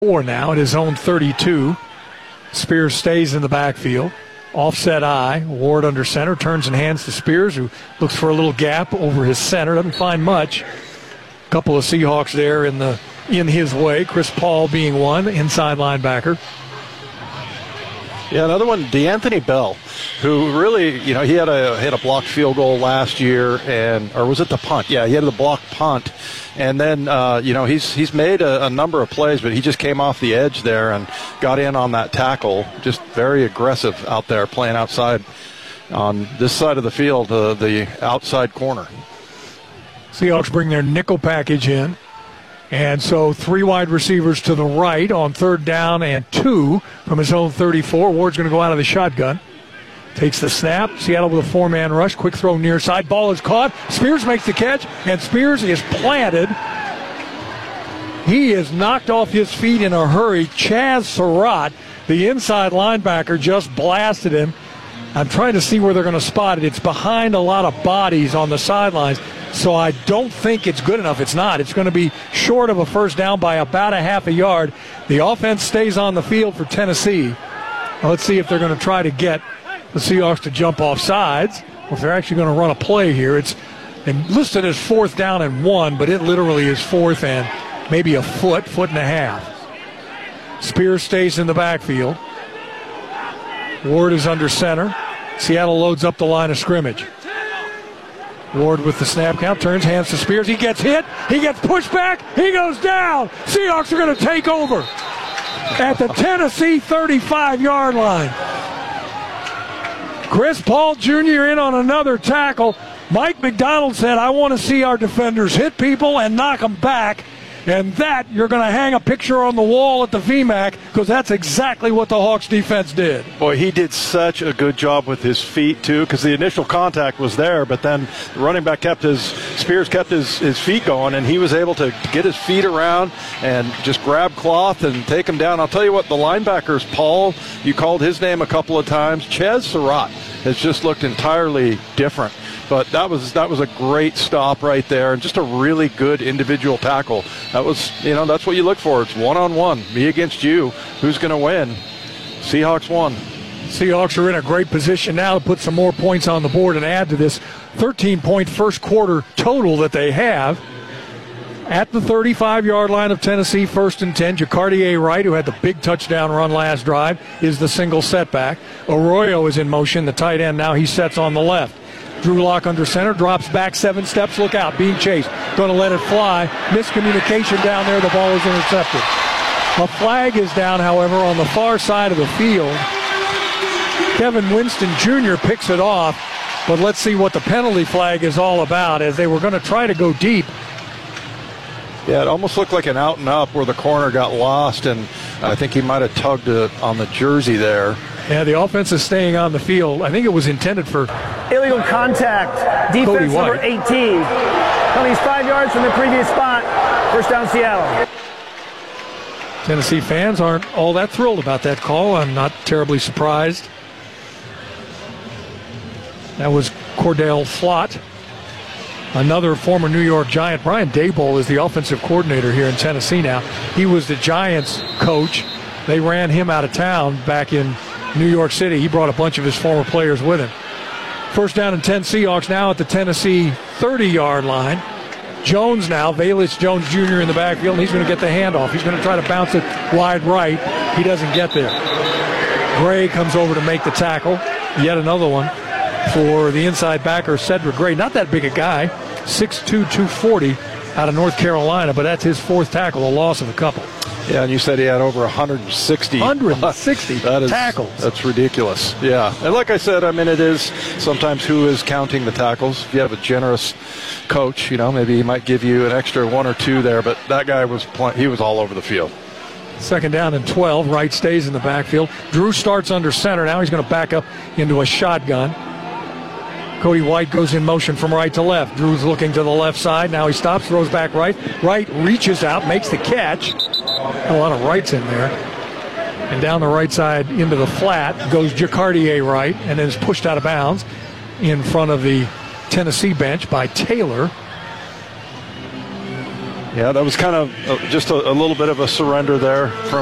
4 now at his own 32. Spears stays in the backfield. Offset eye. Ward under center. Turns and hands to Spears, who looks for a little gap over his center. Doesn't find much. A couple of Seahawks there in his way. Chris Paul being one, inside linebacker. Yeah, another one, DeAnthony Bell, who really, he had a blocked field goal last year, or was it the punt? Yeah, he had the blocked punt, and then he's made a number of plays, but he just came off the edge there and got in on that tackle. Just very aggressive out there, playing outside on this side of the field, the outside corner. Seahawks bring their nickel package in. And so 3 wide receivers to the right on 3rd down and 2 from his own 34. Ward's going to go out of the shotgun. Takes the snap. Seattle with a 4-man rush. Quick throw near side. Ball is caught. Spears makes the catch, and Spears is planted. He is knocked off his feet in a hurry. Chaz Surratt, the inside linebacker, just blasted him. I'm trying to see where they're going to spot it. It's behind a lot of bodies on the sidelines, so I don't think it's good enough. It's not. It's going to be short of a first down by about a half a yard. The offense stays on the field for Tennessee. Now let's see if they're going to try to get the Seahawks to jump off sides, or if they're actually going to run a play here. It's listed as 4th down and 1, but it literally is 4th and maybe a foot and a half. Spears stays in the backfield. Ward is under center. Seattle loads up the line of scrimmage. Ward with the snap count, turns, hands to Spears. He gets hit. He gets pushed back. He goes down. Seahawks are going to take over at the Tennessee 35-yard line. Chris Paul Jr. in on another tackle. Mike McDonald said, I want to see our defenders hit people and knock them back. And that, you're going to hang a picture on the wall at the VMAC, because that's exactly what the Hawks defense did. Boy, he did such a good job with his feet, too, because the initial contact was there, but then the running back Spears kept his feet going, and he was able to get his feet around and just grab cloth and take him down. I'll tell you what, the linebackers, Paul, you called his name a couple of times. Chaz Surratt has just looked entirely different. But that was a great stop right there, and just a really good individual tackle. That was, that's what you look for. It's one-on-one, me against you. Who's going to win? Seahawks won. Seahawks are in a great position now to put some more points on the board and add to this 13-point first quarter total that they have. At the 35-yard line of Tennessee, 1st and 10, Jacardier Wright, who had the big touchdown run last drive, is the single setback. Arroyo is in motion, the tight end. Now he sets on the left. Drew Lock under center, drops back 7 steps, look out, being chased. Going to let it fly. Miscommunication down there, the ball is intercepted. A flag is down, however, on the far side of the field. Kevin Winston Jr. picks it off, but let's see what the penalty flag is all about, as they were going to try to go deep. Yeah, it almost looked like an out and up where the corner got lost, and I think he might have tugged on the jersey there. Yeah, the offense is staying on the field. I think it was intended for illegal contact. Defense number 18. Penalties 5 yards from the previous spot. First down, Seattle. Tennessee fans aren't all that thrilled about that call. I'm not terribly surprised. That was Cordell Flott, another former New York Giant. Brian Daboll is the offensive coordinator here in Tennessee now. He was the Giants coach. They ran him out of town back in New York City. He brought a bunch of his former players with him. First down and 10 Seahawks now at the Tennessee 30-yard line. Jones now, Velus Jones Jr. in the backfield, and he's going to get the handoff. He's going to try to bounce it wide right. He doesn't get there. Gray comes over to make the tackle. Yet another one for the inside backer, Cedric Gray. Not that big a guy, 6'2", 240 out of North Carolina, but that's his 4th tackle, a loss of a couple. Yeah, and you said he had over 160 tackles. That's ridiculous. Yeah, and like I said, I mean, it is sometimes who is counting the tackles. If you have a generous coach, maybe he might give you an extra 1 or 2 there, but that guy he was all over the field. Second down and 12. Wright stays in the backfield. Drew starts under center. Now he's going to back up into a shotgun. Cody White goes in motion from right to left. Drew's looking to the left side. Now he stops, throws back right. Wright reaches out, makes the catch. A lot of rights in there. And down the right side into the flat goes Jacardier Wright, and then is pushed out of bounds in front of the Tennessee bench by Taylor. Yeah, that was kind of just a little bit of a surrender there from